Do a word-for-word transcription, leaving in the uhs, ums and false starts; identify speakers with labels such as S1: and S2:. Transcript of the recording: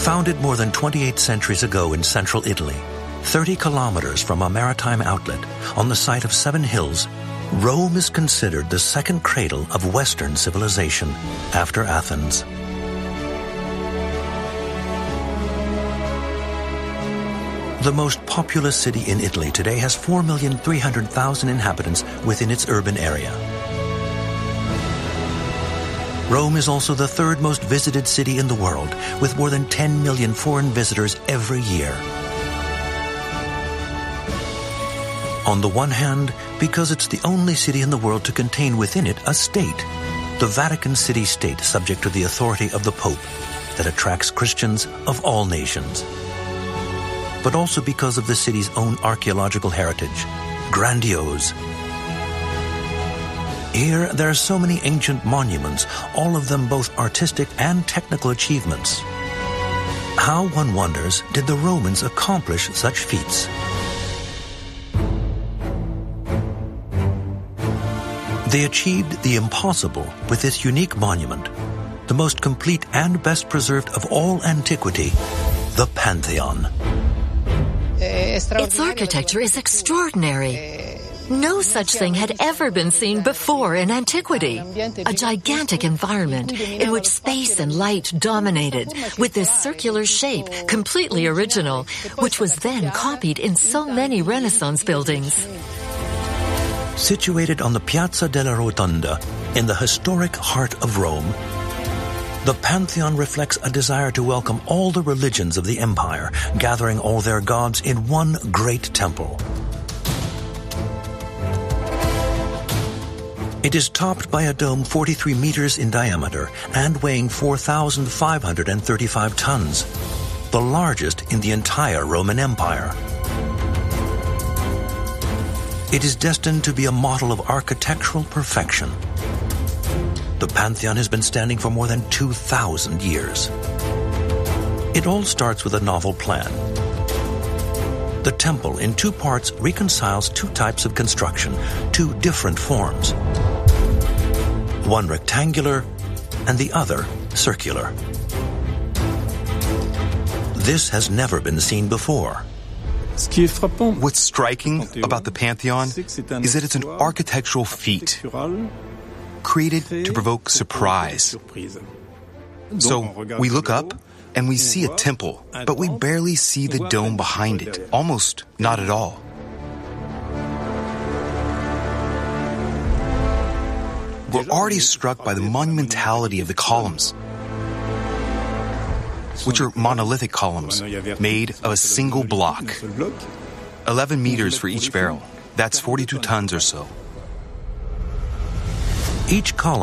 S1: Founded more than twenty-eight centuries ago in central Italy, thirty kilometers from a maritime outlet on the site of seven hills, Rome is considered the second cradle of Western civilization after Athens. The most populous city in Italy today has four million three hundred thousand inhabitants within its urban area. Rome is also the third most visited city in the world, with more than ten million foreign visitors every year. On the one hand, because it's the only city in the world to contain within it a state, the Vatican City-State subject to the authority of the Pope, that attracts Christians of all nations. But also because of the city's own archaeological heritage, grandiose. Here, there are so many ancient monuments, all of them both artistic and technical achievements. How, one wonders, did the Romans accomplish such feats? They achieved the impossible with this unique monument, the most complete and best preserved of all antiquity, the Pantheon.
S2: Its architecture is extraordinary. No such thing had ever been seen before in antiquity. A gigantic environment in which space and light dominated, with this circular shape completely original, which was then copied in so many Renaissance buildings.
S1: Situated on the Piazza della Rotonda, in the historic heart of Rome, the Pantheon reflects a desire to welcome all the religions of the empire, gathering all their gods in one great temple. It is topped by a dome forty-three meters in diameter and weighing four thousand five hundred thirty-five tons, the largest in the entire Roman Empire. It is destined to be a model of architectural perfection. The Pantheon has been standing for more than two thousand years. It all starts with a novel plan. The temple, in two parts, reconciles two types of construction, two different forms. One rectangular and the other circular. This has never been seen before.
S3: What's striking about the Pantheon is that it's an architectural feat, created to provoke surprise. So we look up and we see a temple, but we barely see the dome behind it, almost not at all. We're already struck by the monumentality of the columns, which are monolithic columns made of a single block. eleven meters for each barrel. That's forty-two tons or so.
S1: Each column